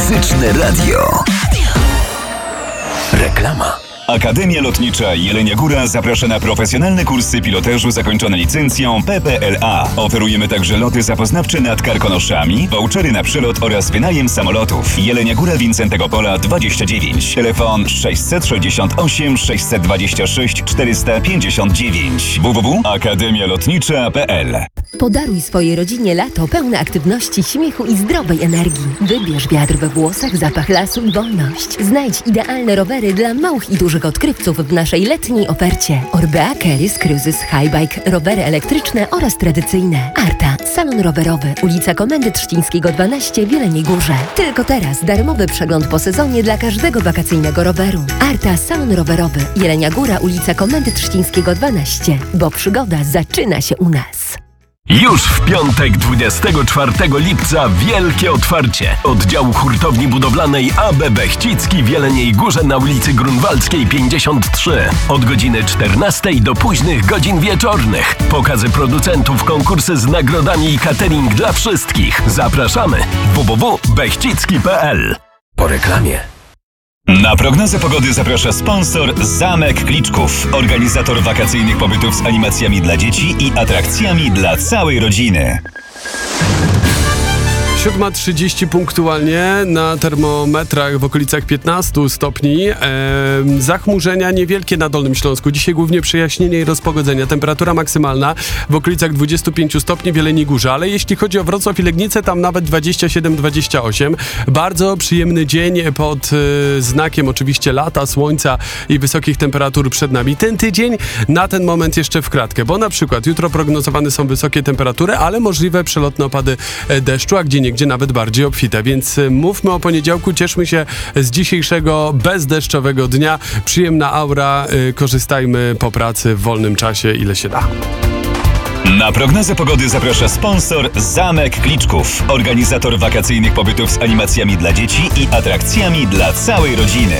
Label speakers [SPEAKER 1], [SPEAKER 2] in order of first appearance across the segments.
[SPEAKER 1] Muzyczne Radio. Reklama.
[SPEAKER 2] Akademia Lotnicza Jelenia Góra zaprasza na profesjonalne kursy pilotażu zakończone licencją PPLA. Oferujemy także loty zapoznawcze nad Karkonoszami, vouchery na przelot oraz wynajem samolotów. Jelenia Góra Wincentego Pola 29. Telefon 668 626 459. www.akademialotnicza.pl.
[SPEAKER 3] Podaruj swojej rodzinie lato pełne aktywności, śmiechu i zdrowej energii. Wybierz wiatr we włosach, zapach lasu i wolność. Znajdź idealne rowery dla małych i dużych odkrywców w naszej letniej ofercie. Orbea, Keris, Cruises, Highbike, rowery elektryczne oraz tradycyjne. Arta, salon rowerowy, ulica Komendy Trzcińskiego 12 w Jeleniej Górze. Tylko teraz darmowy przegląd po sezonie dla każdego wakacyjnego roweru. Arta, salon rowerowy, Jelenia Góra, ulica Komendy Trzcińskiego 12, bo przygoda zaczyna się u nas.
[SPEAKER 1] Już w piątek 24 lipca wielkie otwarcie oddziału hurtowni budowlanej AB Bechcicki w Jeleniej Górze na ulicy Grunwaldzkiej 53. Od godziny 14 do późnych godzin wieczornych. Pokazy producentów, konkursy z nagrodami i catering dla wszystkich. Zapraszamy www.bechcicki.pl. Po reklamie.
[SPEAKER 2] Na prognozę pogody zaprasza sponsor Zamek Kliczków, organizator wakacyjnych pobytów z animacjami dla dzieci i atrakcjami dla całej rodziny.
[SPEAKER 4] 7:30 punktualnie, na termometrach w okolicach 15 stopni. Zachmurzenia niewielkie na Dolnym Śląsku. Dzisiaj głównie przejaśnienie i rozpogodzenia. Temperatura maksymalna w okolicach 25 stopni w Jeleniej Górze, ale jeśli chodzi o Wrocław i Legnicę, tam nawet 27-28. Bardzo przyjemny dzień pod znakiem oczywiście lata, słońca i wysokich temperatur przed nami. Ten tydzień na ten moment jeszcze w kratkę, bo na przykład jutro prognozowane są wysokie temperatury, ale możliwe przelotne opady deszczu, a gdzie nawet bardziej obfite, więc mówmy o poniedziałku, cieszmy się z dzisiejszego bezdeszczowego dnia. Przyjemna aura, korzystajmy po pracy w wolnym czasie, ile się da.
[SPEAKER 2] Na prognozę pogody zaprasza sponsor Zamek Kliczków, organizator wakacyjnych pobytów z animacjami dla dzieci i atrakcjami dla całej rodziny.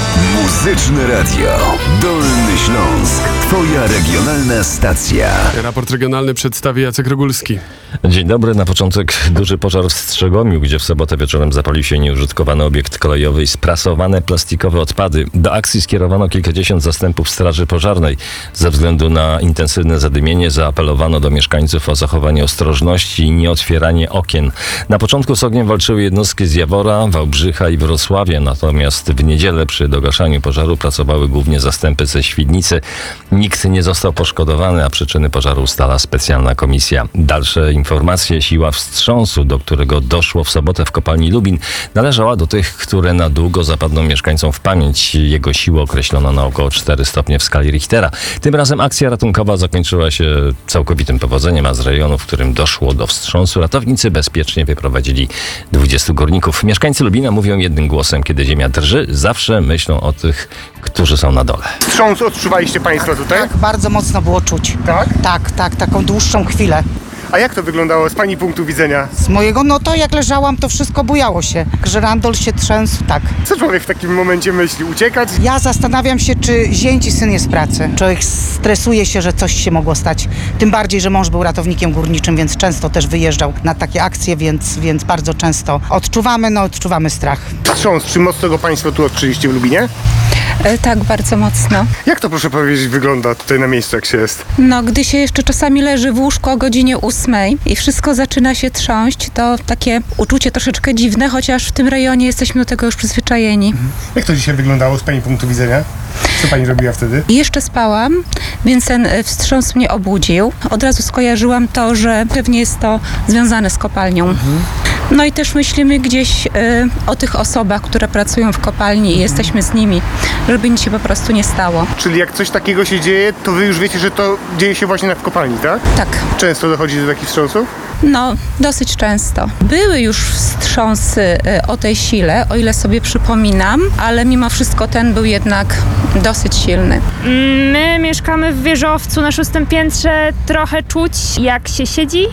[SPEAKER 1] Muzyczne Radio. Dolny Śląsk. Twoja regionalna stacja.
[SPEAKER 4] Raport regionalny przedstawi Jacek Rogulski.
[SPEAKER 5] Dzień dobry. Na początek duży pożar w Strzegomiu, gdzie w sobotę wieczorem zapalił się nieużytkowany obiekt kolejowy i sprasowane plastikowe odpady. Do akcji skierowano kilkadziesiąt zastępów straży pożarnej. Ze względu na intensywne zadymienie zaapelowano do mieszkańców o zachowanie ostrożności i nieotwieranie okien. Na początku z ogniem walczyły jednostki z Jawora, Wałbrzycha i Wrocławia, natomiast w niedzielę przy dogaszaniu pożaru pracowały głównie zastępy ze Świdnicy. Nikt nie został poszkodowany, a przyczyny pożaru ustala specjalna komisja. Dalsze informacje. Siła wstrząsu, do którego doszło w sobotę w kopalni Lubin, należała do tych, które na długo zapadną mieszkańcom w pamięć. Jego siłę określono na około 4 stopnie w skali Richtera. Tym razem akcja ratunkowa zakończyła się całkowitym powodzeniem, a z rejonu, w którym doszło do wstrząsu, ratownicy bezpiecznie wyprowadzili 20 górników. Mieszkańcy Lubina mówią jednym głosem: kiedy ziemia drży, zawsze myślą o tych, którzy są na dole.
[SPEAKER 6] Wstrząs odczuwaliście Państwo tutaj?
[SPEAKER 7] Tak, bardzo mocno było czuć.
[SPEAKER 6] Tak?
[SPEAKER 7] Tak, taką dłuższą chwilę.
[SPEAKER 6] A jak to wyglądało z Pani punktu widzenia?
[SPEAKER 7] Z mojego, no to jak leżałam, to wszystko bujało się. Żyrandol się trzęsł, tak.
[SPEAKER 6] Co człowiek w takim momencie myśli? Uciekać?
[SPEAKER 7] Ja zastanawiam się, czy zięć i syn jest w pracy. Człowiek stresuje się, że coś się mogło stać. Tym bardziej, że mąż był ratownikiem górniczym, więc często też wyjeżdżał na takie akcje, więc bardzo często odczuwamy strach.
[SPEAKER 6] Wstrząs, czy mocno go Państwo tu odczuliście w Lubinie?
[SPEAKER 8] Tak, bardzo mocno.
[SPEAKER 6] Jak to, proszę powiedzieć, wygląda tutaj na miejscu, jak się jest?
[SPEAKER 8] No, gdy się jeszcze czasami leży w łóżku o godzinie 8 i wszystko zaczyna się trząść, to takie uczucie troszeczkę dziwne, chociaż w tym rejonie jesteśmy do tego już przyzwyczajeni.
[SPEAKER 6] Jak to dzisiaj wyglądało z Pani punktu widzenia? Co Pani robiła wtedy?
[SPEAKER 8] Jeszcze spałam, więc ten wstrząs mnie obudził. Od razu skojarzyłam to, że pewnie jest to związane z kopalnią. No i też myślimy gdzieś o tych osobach, które pracują w kopalni i jesteśmy z nimi, żeby nic się po prostu nie stało.
[SPEAKER 6] Czyli jak coś takiego się dzieje, to Wy już wiecie, że to dzieje się właśnie w kopalni, tak?
[SPEAKER 8] Tak.
[SPEAKER 6] Często dochodzi do takich wstrząsów?
[SPEAKER 8] No, dosyć często. Były już wstrząsy o tej sile, o ile sobie przypominam, ale mimo wszystko ten był jednak dosyć silny.
[SPEAKER 9] My mieszkamy w wieżowcu na 6. piętrze. Trochę czuć, jak się siedzi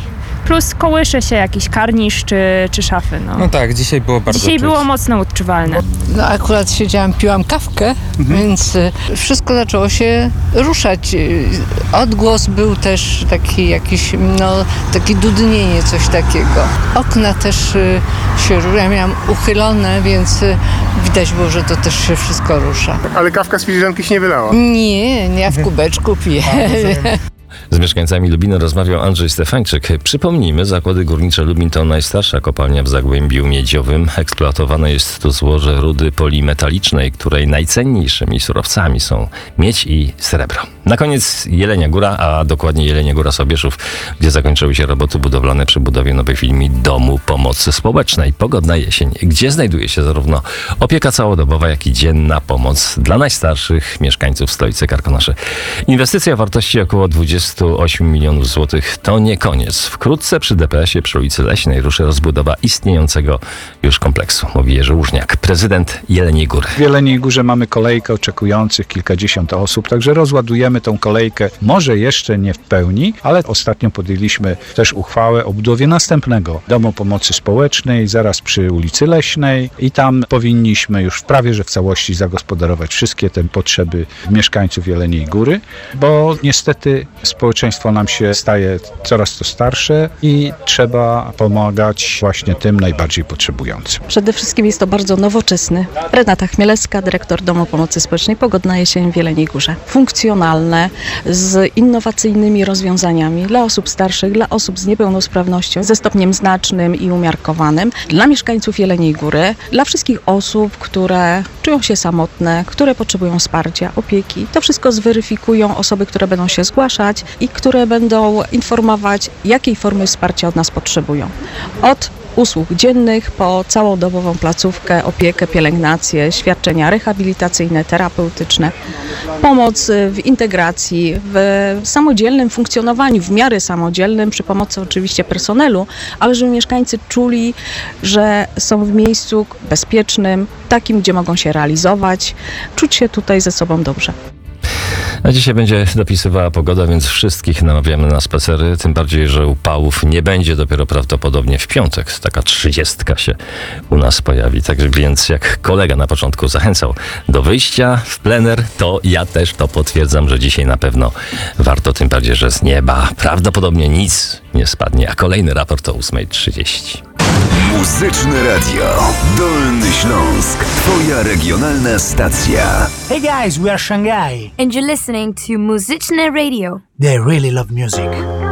[SPEAKER 9] Plus kołysze się jakiś karnisz czy szafy.
[SPEAKER 10] No tak, dzisiaj było bardzo
[SPEAKER 9] Dzisiaj
[SPEAKER 10] czuć.
[SPEAKER 9] było mocno odczuwalne.
[SPEAKER 11] No akurat siedziałam, piłam kawkę, więc wszystko zaczęło się ruszać. Odgłos był też taki jakiś, takie dudnienie, coś takiego. Okna też się ruszały, ja miałam uchylone, więc widać było, że to też się wszystko rusza.
[SPEAKER 6] Ale kawka z filiżanki się nie wylała?
[SPEAKER 11] Nie, ja w kubeczku piję.
[SPEAKER 5] Z mieszkańcami Lubina rozmawiał Andrzej Stefańczyk. Przypomnijmy, Zakłady Górnicze Lubin to najstarsza kopalnia w Zagłębiu Miedziowym. Eksploatowane jest tu złoże rudy polimetalicznej, której najcenniejszymi surowcami są miedź i srebro. Na koniec Jelenia Góra, a dokładnie Jelenia Góra Sobieszów, gdzie zakończyły się roboty budowlane przy budowie nowej filii Domu Pomocy Społecznej. Pogodna jesień, gdzie znajduje się zarówno opieka całodobowa, jak i dzienna pomoc dla najstarszych mieszkańców stolicy Karkonoszy. Inwestycja o wartości około 28 milionów złotych to nie koniec. Wkrótce przy DPS-ie przy ulicy Leśnej ruszy rozbudowa istniejącego już kompleksu, mówi Jerzy Łużniak, prezydent Jeleniej Góry.
[SPEAKER 12] W Jeleniej Górze mamy kolejkę oczekujących kilkadziesiąt osób, także rozładujemy tą kolejkę, może jeszcze nie w pełni, ale ostatnio podjęliśmy też uchwałę o budowie następnego Domu Pomocy Społecznej, zaraz przy ulicy Leśnej i tam powinniśmy już prawie że w całości zagospodarować wszystkie te potrzeby mieszkańców Jeleniej Góry, bo niestety społeczeństwo nam się staje coraz to starsze i trzeba pomagać właśnie tym najbardziej potrzebującym.
[SPEAKER 13] Przede wszystkim jest to bardzo nowoczesny. Renata Chmielewska, dyrektor Domu Pomocy Społecznej Pogodna Jesień w Jeleniej Górze. Funkcjonalne, z innowacyjnymi rozwiązaniami dla osób starszych, dla osób z niepełnosprawnością, ze stopniem znacznym i umiarkowanym, dla mieszkańców Jeleniej Góry, dla wszystkich osób, które czują się samotne, które potrzebują wsparcia, opieki. To wszystko zweryfikują osoby, które będą się zgłaszać i które będą informować, jakiej formy wsparcia od nas potrzebują. Od usług dziennych po całodobową placówkę, opiekę, pielęgnację, świadczenia rehabilitacyjne, terapeutyczne, pomoc w integracji, w samodzielnym funkcjonowaniu, w miarę samodzielnym, przy pomocy oczywiście personelu, ale żeby mieszkańcy czuli, że są w miejscu bezpiecznym, takim, gdzie mogą się realizować, czuć się tutaj ze sobą dobrze.
[SPEAKER 5] A dzisiaj będzie dopisywała pogoda, więc wszystkich namawiamy na spacery, tym bardziej, że upałów nie będzie dopiero prawdopodobnie w piątek. Taka 30 się u nas pojawi. Tak więc jak kolega na początku zachęcał do wyjścia w plener, to ja też to potwierdzam, że dzisiaj na pewno warto, tym bardziej, że z nieba prawdopodobnie nic nie spadnie. A kolejny raport o 8:30.
[SPEAKER 2] Muzyczne Radio Dolny Śląsk. Twoja regionalna stacja.
[SPEAKER 14] Hey guys, we are Shanghai.
[SPEAKER 15] And you're listening to Muzyczne Radio.
[SPEAKER 14] They really love music.